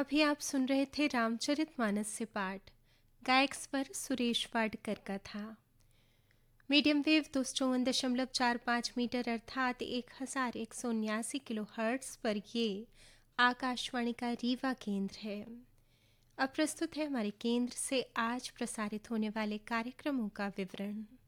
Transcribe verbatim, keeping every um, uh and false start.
अभी आप सुन रहे थे रामचरितमानस से पाठ। गायक स्वर सुरेश वाडकर का था। मीडियम वेव दो सौ चौवन दशमलव चार पाँच मीटर अर्थात एक हज़ार एक सौ उन्यासी किलो हर्ट्स पर ये आकाशवाणी का रीवा केंद्र है। अब प्रस्तुत है हमारे केंद्र से आज प्रसारित होने वाले कार्यक्रमों का विवरण।